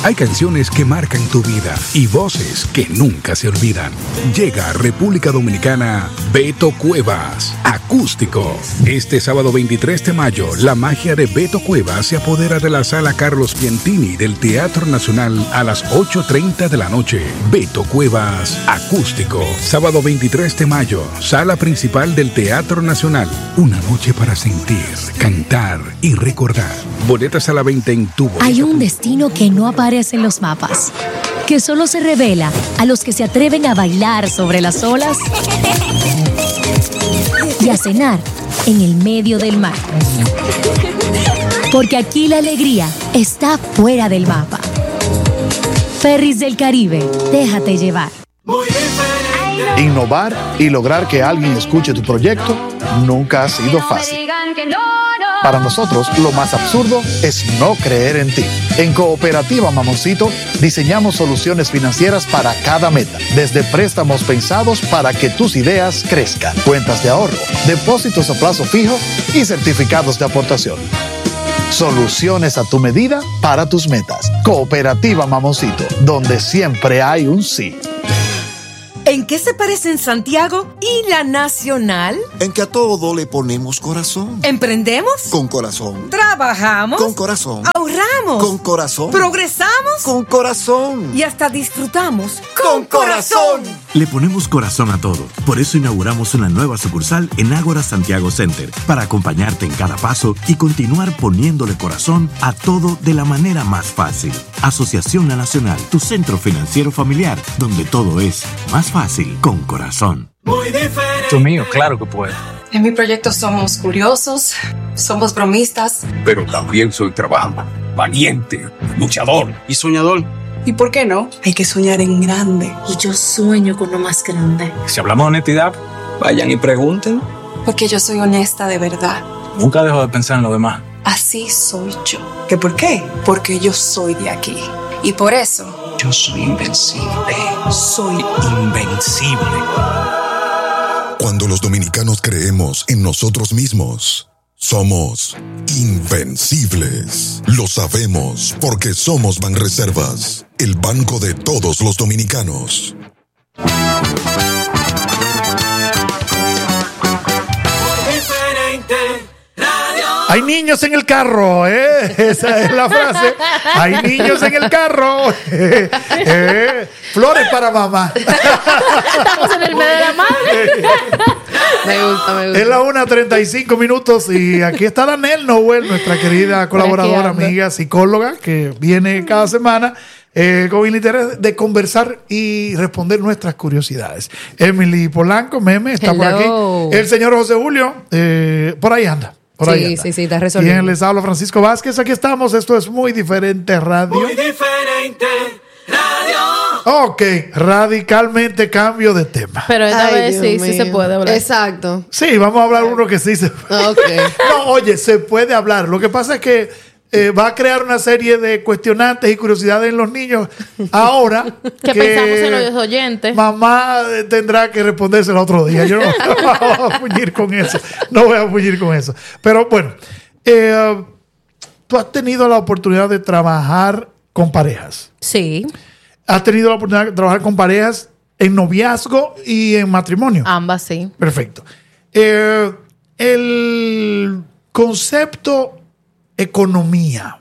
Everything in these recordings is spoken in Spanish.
Hay canciones que marcan tu vida y voces que nunca se olvidan. Llega a República Dominicana Beto Cuevas, acústico. Este sábado 23 de mayo, la magia de Beto Cuevas se apodera de la sala Carlos Piantini del Teatro Nacional a las 8:30 de la noche. Beto Cuevas, acústico. Sábado 23 de mayo, sala principal del Teatro Nacional. Una noche para sentir, cantar y recordar. Boletas a la venta en tu boleto. Hay un destino que no aparece en los mapas, que solo se revela a los que se atreven a bailar sobre las olas y a cenar en el medio del mar. Porque aquí la alegría está fuera del mapa. Ferries del Caribe, déjate llevar. Innovar y lograr que alguien escuche tu proyecto nunca ha sido fácil. Para nosotros, lo más absurdo es no creer en ti. En Cooperativa Mamoncito, diseñamos soluciones financieras para cada meta, desde préstamos pensados para que tus ideas crezcan, cuentas de ahorro, depósitos a plazo fijo y certificados de aportación. Soluciones a tu medida para tus metas. Cooperativa Mamoncito, donde siempre hay un sí. ¿En qué se parecen Santiago y la Nacional? En que a todo le ponemos corazón. ¿Emprendemos? Con corazón. ¿Trabajamos? Con corazón. ¿Ahorramos? Con corazón. ¿Progresamos? Con corazón. Y hasta disfrutamos con corazón. Le ponemos corazón a todo. Por eso inauguramos una nueva sucursal en Ágora Santiago Center, para acompañarte en cada paso y continuar poniéndole corazón a todo de la manera más fácil. Asociación La Nacional, tu centro financiero familiar, donde todo es más fácil con corazón. Muy diferente. Tú mío, claro que puedo. En mi proyecto somos curiosos, somos bromistas. Pero también soy trabajador, valiente, luchador y soñador. ¿Y por qué no? Hay que soñar en grande. Y yo sueño con lo más grande. Si hablamos de honestidad, vayan y pregunten. Porque yo soy honesta de verdad. Nunca dejo de pensar en lo demás. Así soy yo. ¿Qué por qué? Porque yo soy de aquí. Y por eso... yo soy invencible. Soy invencible. Cuando los dominicanos creemos en nosotros mismos, somos invencibles. Lo sabemos porque somos Banreservas, el banco de todos los dominicanos. Hay niños en el carro, esa es la frase. Hay niños en el carro. Flores para mamá. Estamos en el medio de la madre. Me gusta. Es la 1:35 y aquí está Danel Noel, nuestra querida colaboradora, amiga, psicóloga, que viene cada semana con el interés de conversar y responder nuestras curiosidades. Emily Polanco, Meme, está por aquí. El señor José Julio, por ahí anda. Sí, está resolviendo. Bien, les habla Francisco Vázquez. Aquí estamos. Esto es Muy Diferente Radio. Muy diferente radio. Ok, radicalmente cambio de tema. Pero esta vez sí se puede hablar. Exacto. Sí, vamos a hablar uno que sí se puede. Okay. No, oye, se puede hablar. Lo que pasa es que va a crear una serie de cuestionantes y curiosidades en los niños ahora. que pensamos en los oyentes. Mamá tendrá que respondérselo otro día. Yo no voy a fuñir con eso. No voy a fuñir con eso. Pero bueno, tú has tenido la oportunidad de trabajar con parejas. Sí. ¿Has tenido la oportunidad de trabajar con parejas en noviazgo y en matrimonio? Ambas, sí. Perfecto. El concepto economía.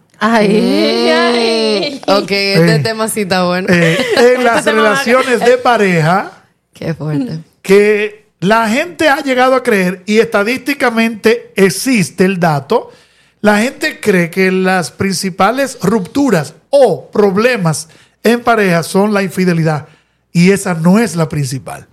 Ay. Ok, este tema sí está bueno. En las relaciones de pareja. Qué fuerte. Que la gente ha llegado a creer, y estadísticamente existe el dato, la gente cree que las principales rupturas o problemas en pareja son la infidelidad. Y esa no es la principal.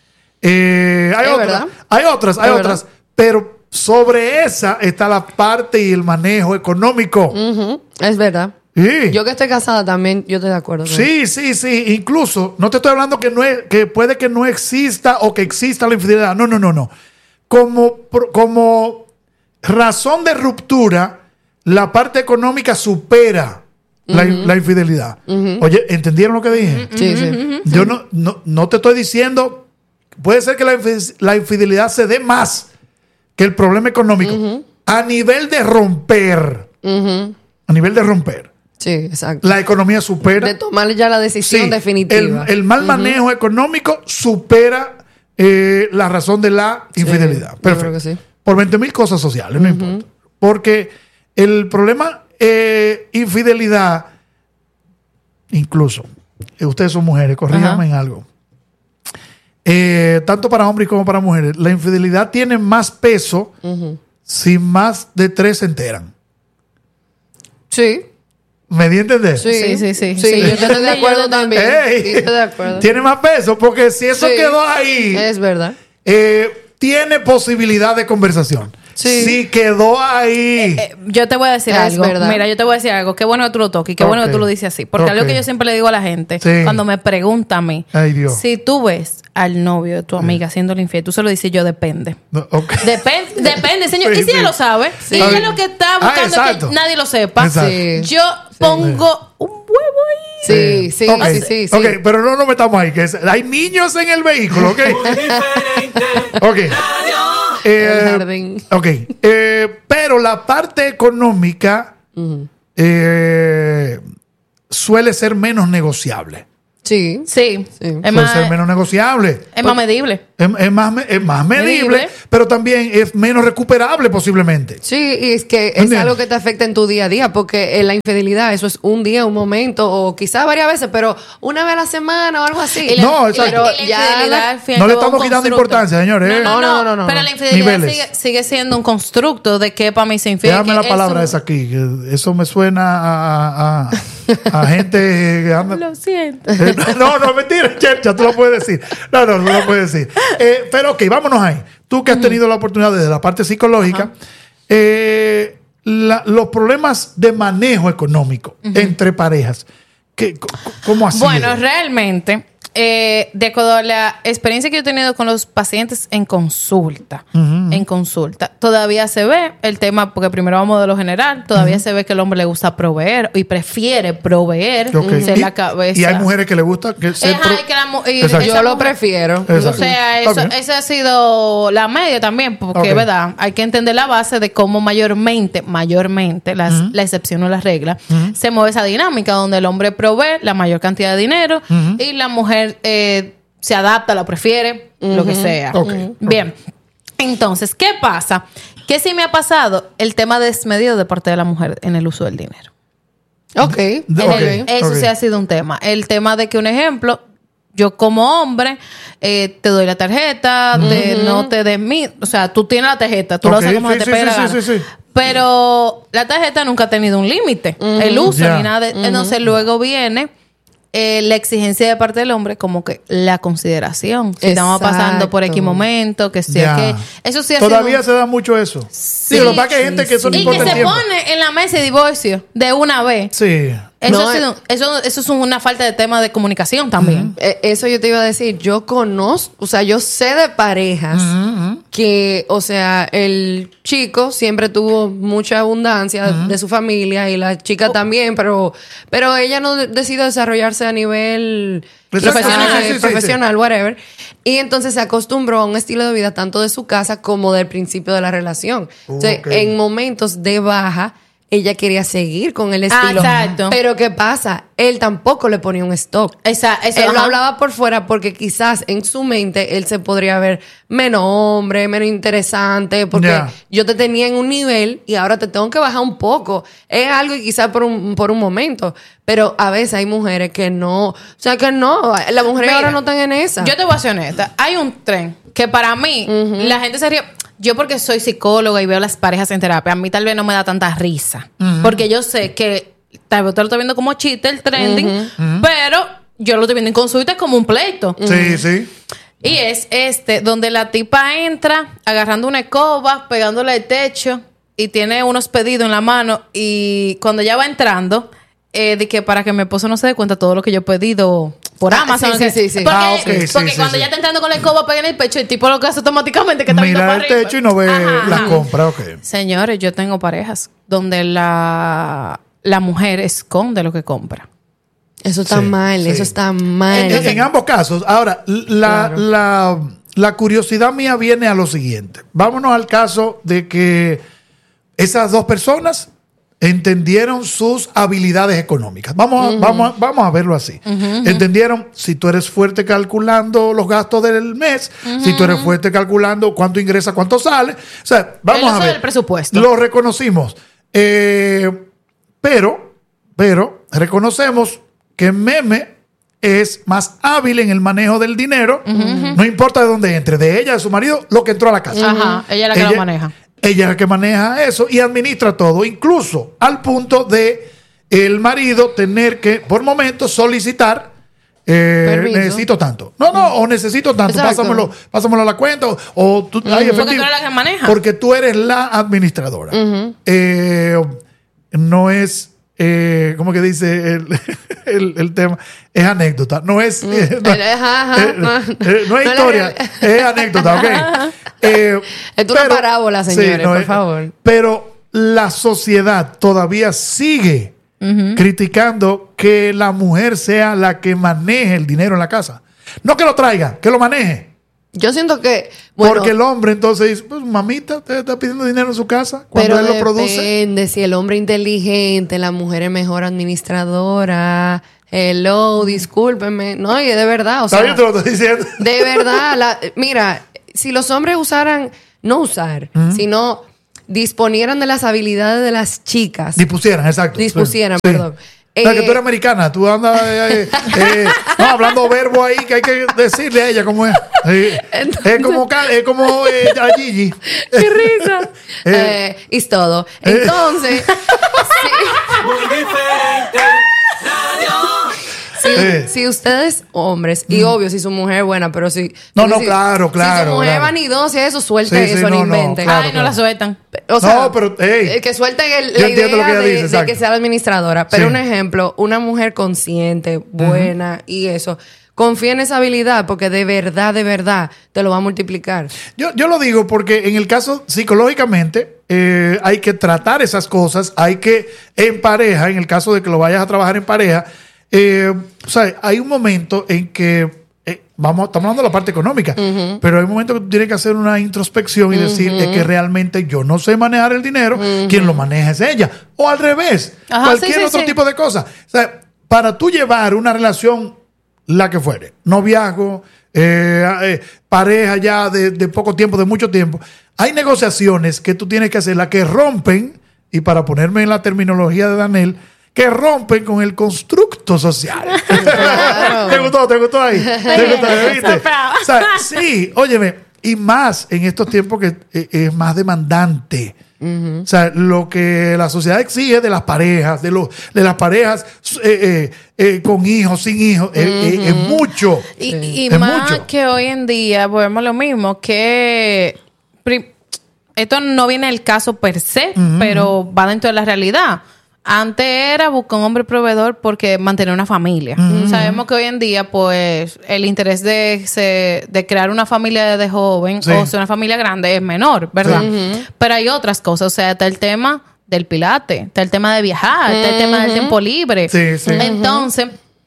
Hay otras, pero sobre esa está la parte y el manejo económico. Uh-huh. Es verdad. Sí. Yo que estoy casada también, yo estoy de acuerdo. Sí. Incluso, no te estoy hablando que puede que no exista o que exista la infidelidad. No. Como razón de ruptura, la parte económica supera la infidelidad. Uh-huh. Oye, ¿entendieron lo que dije? Sí. Yo no te estoy diciendo, puede ser que la infidelidad se dé más que el problema económico. Uh-huh. A nivel de romper. Uh-huh. A nivel de romper. Sí, exacto. La economía supera. De tomar ya la decisión definitiva. El mal manejo económico supera la razón de la infidelidad. Perfecto. Yo creo que sí. Por 20,000 cosas sociales, no importa. Porque el problema infidelidad, incluso, ustedes son mujeres, corríganme en algo. Tanto para hombres como para mujeres, la infidelidad tiene más peso si más de 3 se enteran. Sí. ¿Me di a entender? Sí, yo estoy de acuerdo también. Sí, estoy de acuerdo. Tiene más peso porque si eso quedó ahí... Es verdad. Tiene posibilidad de conversación. Sí. Si quedó ahí. Yo te voy a decir algo. Verdad. Mira, yo te voy a decir algo. Qué bueno que tú lo toques y qué bueno que tú lo dices así. Porque algo que yo siempre le digo a la gente, cuando me pregunta a mí, si tú ves al novio de tu amiga haciéndole infiel, tú se lo dices, yo depende. Depende, señor. ¿Y si ella lo sabe? ¿Y ella lo que está buscando es que nadie lo sepa? Yo pongo un huevo ahí. Sí. Ok, pero no nos metamos ahí. Que hay niños en el vehículo, ¿ok? Ok. Pero la parte económica suele ser menos negociable. Sí. Suele ser menos negociable. Es más medible. Es más medible, pero también es menos recuperable posiblemente. Sí, y es que es algo que te afecta en tu día a día, porque la infidelidad, eso es un día, un momento, o quizás varias veces, pero una vez a la semana o algo así. No, exacto. No le estamos quitando importancia, señores. No. Pero la infidelidad sigue siendo un constructo de que para mí se infiel. Déjame la palabra esa aquí. Eso me suena a gente que anda... Lo siento. No, mentira, Chercha, tú lo puedes decir. No lo puedes decir. Pero ok, vámonos ahí. Tú que has tenido la oportunidad desde la parte psicológica, los problemas de manejo económico entre parejas, ¿cómo así? Bueno, realmente, de acuerdo a la experiencia que yo he tenido con los pacientes en consulta, todavía se ve el tema, porque primero vamos de lo general, todavía se ve que el hombre le gusta proveer y prefiere proveer, ser la cabeza. Y hay mujeres que le gusta yo lo prefiero. Exacto. O sea, esa ha sido la media también, porque verdad, hay que entender la base de cómo mayormente, la excepción o la regla, se mueve esa dinámica donde el hombre provee la mayor cantidad de dinero y la mujer se adapta, la prefiere, lo que sea. Bien. Entonces, ¿qué pasa? Que sí me ha pasado el tema desmedido de parte de la mujer en el uso del dinero. Eso sí ha sido un tema. El tema de que, un ejemplo, yo como hombre te doy la tarjeta, no te des o sea, tú tienes la tarjeta, tú lo haces como te pega la gana. Pero la tarjeta nunca ha tenido un límite, el uso ni nada. Entonces, luego viene la exigencia de parte del hombre, como que la consideración. Si estamos pasando por X momento, que sea que... Eso sí todavía se da mucho eso. Sí, lo que pasa es que hay gente que eso no importa. Y que se pone en la mesa de divorcio de una vez. Sí. Eso es una falta de tema de comunicación también. Eso yo te iba a decir. Yo conozco, o sea, yo sé de parejas que, o sea, el chico siempre tuvo mucha abundancia de su familia y la chica también, pero ella no decidió desarrollarse a nivel profesional, whatever. Y entonces se acostumbró a un estilo de vida tanto de su casa como del principio de la relación. Entonces, en momentos de baja, ella quería seguir con el estilo. Exacto. Pero ¿qué pasa? Él tampoco le ponía un stop. Él lo hablaba por fuera porque quizás en su mente él se podría ver menos hombre, menos interesante, porque yo te tenía en un nivel y ahora te tengo que bajar un poco. Es algo y quizás por un momento. Pero a veces hay mujeres que no. O sea, que no. Las mujeres ahora no están en esa. Yo te voy a ser honesta. Hay un tren que para mí la gente se ríe. Yo porque soy psicóloga y veo las parejas en terapia, a mí tal vez no me da tanta risa. Porque yo sé que tal vez usted lo está viendo como chiste, el trending, pero yo lo estoy viendo en consulta como un pleito. Sí. Y es donde la tipa entra agarrando una escoba, pegándole al techo y tiene unos pedidos en la mano y cuando ya va entrando, de que para que mi esposo no se dé cuenta todo lo que yo he pedido por Amazon. Sí. Porque cuando ya está entrando con la escoba, pega en el pecho, el tipo lo que hace automáticamente que está viendo para arriba. Mira el techo y no ve la compra. Señores, yo tengo parejas donde la mujer esconde lo que compra. Eso está mal, eso está mal. En ambos casos. Ahora, la curiosidad mía viene a lo siguiente. Vámonos al caso de que esas dos personas entendieron sus habilidades económicas. Vamos a verlo así. Entendieron si tú eres fuerte calculando los gastos del mes, si tú eres fuerte calculando cuánto ingresa, cuánto sale. O sea, vamos a ver. El presupuesto. Lo reconocimos. Pero reconocemos que Meme es más hábil en el manejo del dinero, no importa de dónde entre, de ella, de su marido, lo que entró a la casa. Ella es la que lo maneja. Ella es la que maneja eso y administra todo, incluso al punto de el marido tener que, por momentos, solicitar necesito tanto. O necesito tanto, pásamelo a la cuenta, o tú, hay efectivo. Porque tú eres la que maneja. Porque tú eres la administradora. No es... ¿cómo que dice el tema? Es anécdota, no es no es historia, es anécdota, ¿ok? Es una parábola, señores, por favor. Pero la sociedad todavía sigue criticando que la mujer sea la que maneje el dinero en la casa. No que lo traiga, que lo maneje. Yo siento que... Bueno, porque el hombre entonces dice, pues mamita, te está pidiendo dinero en su casa cuando él lo produce. Depende, si el hombre es inteligente, la mujer es mejor administradora. Hello, discúlpenme. No, y de verdad, o sea... Yo te lo estoy diciendo. De verdad, mira, si los hombres sino disponieran de las habilidades de las chicas. Dispusieran, perdón. Que tú eres americana, tú andas hablando verbo ahí que hay que decirle a ella cómo es. Entonces, es como a Gigi. ¡Qué risa! Es todo. Entonces, muy diferente. Si ustedes hombres, y obvio, si su mujer es buena, pero si... claro. Si su mujer es vanidosa, eso, suelte eso, no inventen. No la sueltan. O sea, que suelten la idea de que sea la administradora. Pero un ejemplo, una mujer consciente, buena y eso... Confía en esa habilidad porque de verdad te lo va a multiplicar. Yo lo digo porque en el caso psicológicamente hay que tratar esas cosas, hay que en pareja, en el caso de que lo vayas a trabajar en pareja, o sea, hay un momento en que estamos hablando de la parte económica, pero hay un momento que tú tienes que hacer una introspección y decir es que realmente yo no sé manejar el dinero, quien lo maneja es ella, o al revés, cualquier otro tipo de cosa. O sea, para tú llevar una relación, la que fuere, noviazgo, pareja ya de poco tiempo, de mucho tiempo, hay negociaciones que tú tienes que hacer, las que rompen, y para ponerme en la terminología de Daniel, que rompen con el constructo social. Claro. ¿Te gustó ahí? ¿Viste? O sea, sí, óyeme, y más en estos tiempos que es más demandante. O sea, lo que la sociedad exige de las parejas, de las parejas con hijos, sin hijos, es mucho. Y es más mucho. Que hoy en día, vemos lo mismo, que esto no viene al caso per se, pero va dentro de la realidad. Antes era buscar un hombre proveedor porque mantener una familia. Sabemos que hoy en día, pues, el interés de crear una familia de joven o sea, una familia grande es menor, ¿verdad? Pero hay otras cosas. O sea, está el tema del pilate, está el tema de viajar, está el tema del tiempo libre. Entonces,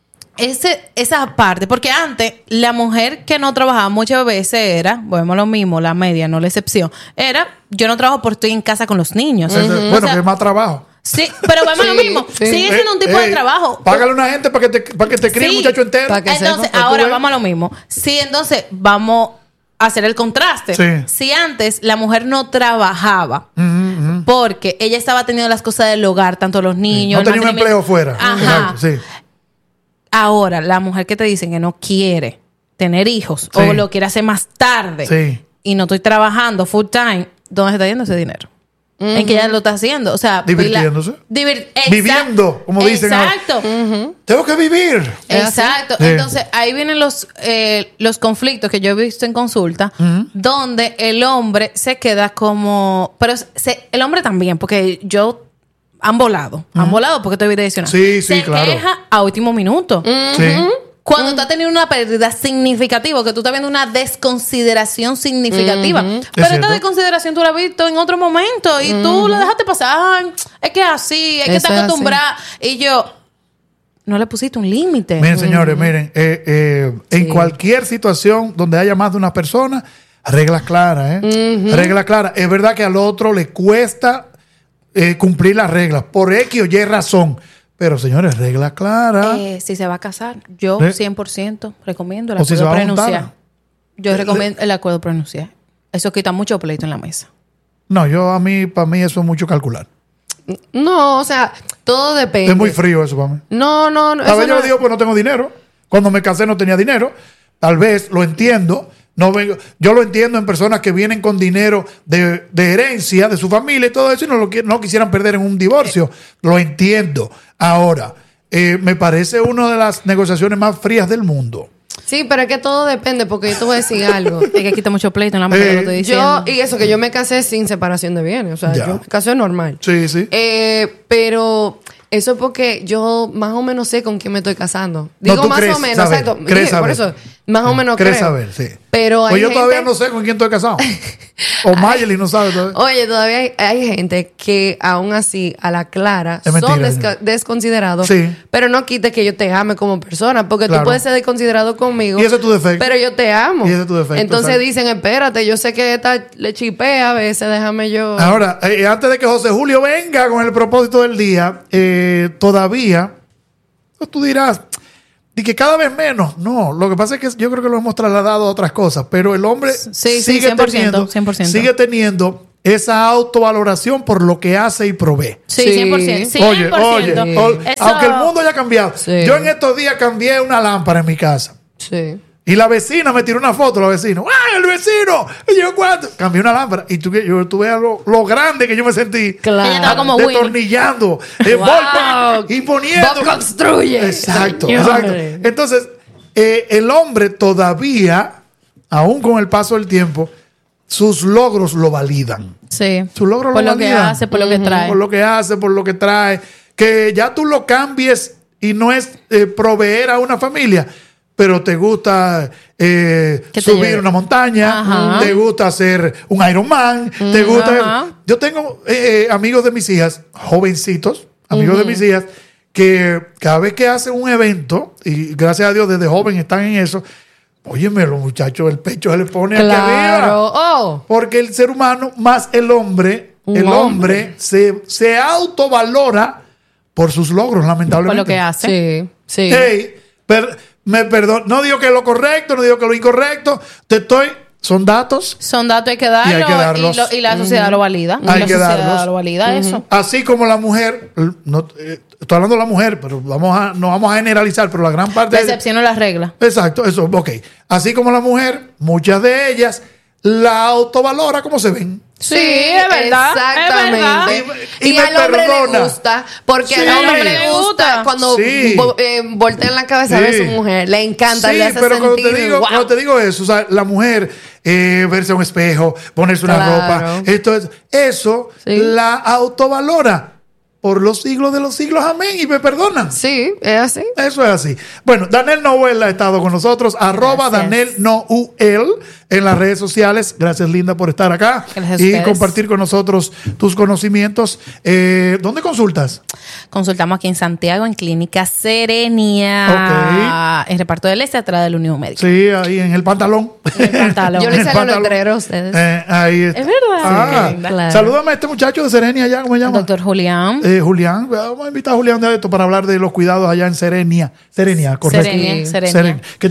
esa parte, porque antes la mujer que no trabajaba muchas veces era, vemos lo mismo, la media, no la excepción, era, yo no trabajo porque estoy en casa con los niños. Bueno, o sea, que es más trabajo. Sí, pero vemos lo mismo. Sigue siendo un tipo de trabajo. Págale a una gente para que te críe un muchacho entero. Entonces, ahora vamos a lo mismo. Sí, entonces vamos a hacer el contraste. Si antes la mujer no trabajaba porque ella estaba teniendo las cosas del hogar, tanto los niños. No tenía un empleo fuera. Exacto, ahora, la mujer que te dicen que no quiere tener hijos o lo quiere hacer más tarde y no estoy trabajando full time, ¿dónde se está yendo ese dinero? En que ella lo está haciendo, o sea, divirtiéndose, viviendo, como dicen. Exacto. Tengo que vivir. Exacto. Entonces ahí vienen los conflictos que yo he visto en consulta, donde el hombre se queda como, pero el hombre también, porque han volado porque te voy a decir, se queja a último minuto. Cuando tú has tenido una pérdida significativa, que tú estás viendo una desconsideración significativa. Pero esta desconsideración tú la has visto en otro momento y tú la dejaste pasar. Es que así, es que estás acostumbrada. Y yo, no le pusiste un límite. Miren, señores, miren, en cualquier situación donde haya más de una persona, reglas claras, reglas claras. Es verdad que al otro le cuesta cumplir las reglas por X o Y razón. Pero, señores, reglas claras. Si se va a casar, yo 100% recomiendo el acuerdo prenupcial. Yo recomiendo el acuerdo prenupcial. Eso quita mucho pleito en la mesa. No, para mí eso es mucho calcular. No, o sea, todo depende. Es muy frío eso para mí. No. A veces yo digo, pues no tengo dinero. Cuando me casé no tenía dinero. Tal vez lo entiendo. Yo lo entiendo en personas que vienen con dinero de herencia de su familia y todo eso y no quisieran perder en un divorcio. Lo entiendo. Ahora, me parece una de las negociaciones más frías del mundo. Sí, pero es que todo depende, porque yo te voy a decir algo. Es que quita mucho pleito en la mesa que lo estoy diciendo. Y eso, que yo me casé sin separación de bienes. O sea, yo me casé normal. Sí. Pero eso es porque yo más o menos sé con quién me estoy casando. Digo más o menos, exacto. Por eso, más o menos creo. Saber, sí. Pero pues yo todavía no sé con quién estoy casado. O Mayeli no sabe todavía. Oye, todavía hay gente que aún así, a la clara, son desconsiderados. Sí. Pero no quite que yo te ame como persona, porque tú puedes ser desconsiderado conmigo. Y ese es tu defecto. Pero yo te amo. Y ese es tu defecto. Entonces dicen, espérate, yo sé que esta le chipea a veces, déjame yo. Ahora, antes de que José Julio venga con el propósito del día, todavía, tú dirás, y que cada vez menos. No, lo que pasa es que yo creo que lo hemos trasladado a otras cosas, pero el hombre sigue 100%. Sigue teniendo esa autovaloración por lo que hace y provee. Sí, 100%. Oye, aunque el mundo haya cambiado. Sí. Yo en estos días cambié una lámpara en mi casa. Sí. Y la vecina me tiró una foto, los vecinos. ¡Ah, el vecino! Y yo, ¿cuánto? Cambié una lámpara. Y yo tuve lo grande que yo me sentí. Claro. Ella estaba como destornillando. Y poniendo. Bob construye. Exacto. Entonces, el hombre todavía, aún con el paso del tiempo, sus logros lo validan. Sí. Sus logros lo validan. Por lo que hace, por lo que trae. Por lo que hace, por lo que trae. Que ya tú lo cambies y no es proveer a una familia. Pero te gusta subir una montaña, te gusta hacer un Ironman, te gusta... Yo tengo amigos de mis hijas, jovencitos, amigos de mis hijas, que cada vez que hacen un evento, y gracias a Dios desde joven están en eso, óyeme, los muchachos, el pecho se le pone aquí arriba. Porque el ser humano, más el hombre, se autovalora por sus logros, lamentablemente. Por lo que hace. Sí. Hey, no digo que es lo correcto, no digo que es lo incorrecto. Son datos. Son datos, hay que darlos. Y la sociedad lo valida. Hay que darlos. Lo valida eso. Así como la mujer, estoy hablando de la mujer, pero no vamos a generalizar, pero la gran parte... La excepción o la regla. Exacto, eso, ok. Así como la mujer, muchas de ellas la autovalora como se ven. Sí, es verdad. Exactamente. Es verdad. Y al hombre le gusta, porque al hombre le gusta cuando voltean la cabeza a ver a su mujer. Le encanta, le hace pero sentir. Cuando te digo eso, o sea, la mujer verse a un espejo, ponerse una ropa, eso la autovalora. Por los siglos de los siglos, amén, y me perdonan. Sí, es así. Eso es así. Bueno, Danel Noel ha estado con nosotros, @DanelNoel en las redes sociales. Gracias, Linda, por estar acá y compartir con nosotros tus conocimientos. ¿Dónde consultas? Consultamos aquí en Santiago, en Clínica Serenia, en Reparto del Este, atrás del Unión Médico. Sí, ahí en el pantalón. Yo le hice los letreros a ustedes. Ahí es verdad. Claro. Salúdame a este muchacho de Serenia allá, ¿cómo se llama? Doctor Julián. Julián, vamos a invitar a Julián de esto para hablar de los cuidados allá en Serenia, correcto. Serenia. Que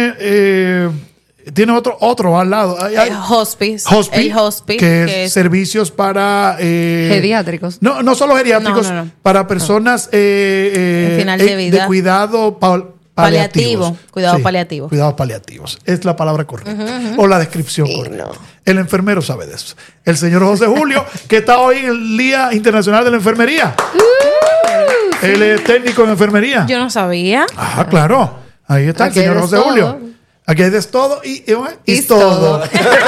tiene otro al lado. El hospice. El hospice, que es servicios para geriátricos. No solo geriátricos, para personas final de vida. De cuidado paliativo. Cuidados paliativos. Cuidados paliativos. Es la palabra correcta. O la descripción correcta. No. El enfermero sabe de eso. El señor José Julio, que está hoy en el Día Internacional de la Enfermería. Él es técnico en enfermería. Yo no sabía. Claro. Ahí está aquí el señor José Julio. Aquí hay de todo y todo.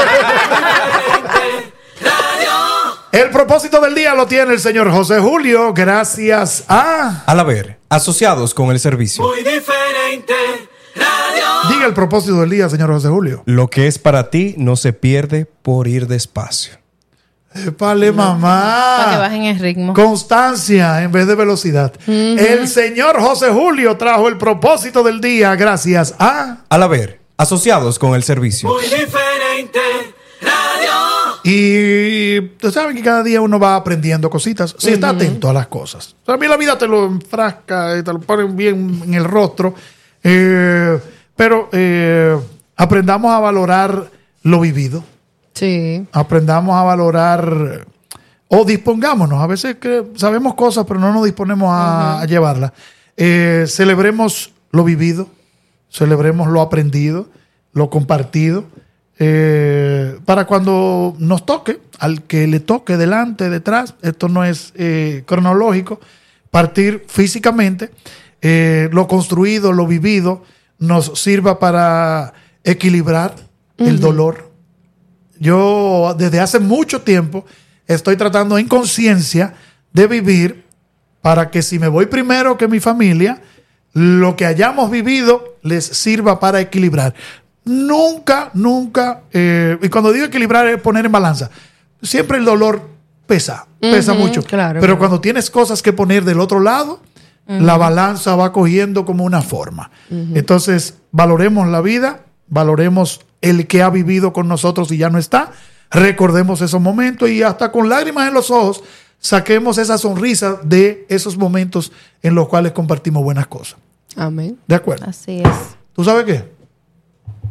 El propósito del día lo tiene el señor José Julio, gracias a... Al haber, asociados con el servicio. Muy diferente radio. Diga el propósito del día, señor José Julio. Lo que es para ti no se pierde por ir despacio. ¡Épale, mamá! Para que bajen el ritmo. Constancia en vez de velocidad. El señor José Julio trajo el propósito del día gracias a... Al haber, asociados con el servicio. Muy diferente radio. Y ustedes saben que cada día uno va aprendiendo cositas si está atento a las cosas. O sea, a mí la vida te lo enfrasca y te lo ponen bien en el rostro. Pero aprendamos a valorar lo vivido. Sí. Aprendamos a valorar o dispongámonos. A veces que sabemos cosas pero no nos disponemos a llevarlas. Celebremos lo vivido, celebremos lo aprendido, lo compartido. Para cuando nos toque, al que le toque delante, detrás, esto no es cronológico, partir físicamente, lo construido, lo vivido, nos sirva para equilibrar el dolor. Yo desde hace mucho tiempo estoy tratando en conciencia de vivir para que si me voy primero que mi familia, lo que hayamos vivido les sirva para equilibrar. Nunca, y cuando digo equilibrar es poner en balanza. Siempre el dolor pesa mucho. Claro, pero cuando tienes cosas que poner del otro lado, la balanza va cogiendo como una forma. Entonces, valoremos la vida, valoremos el que ha vivido con nosotros y ya no está. Recordemos esos momentos y hasta con lágrimas en los ojos, saquemos esa sonrisa de esos momentos en los cuales compartimos buenas cosas. Amén. ¿De acuerdo? Así es. ¿Tú sabes qué?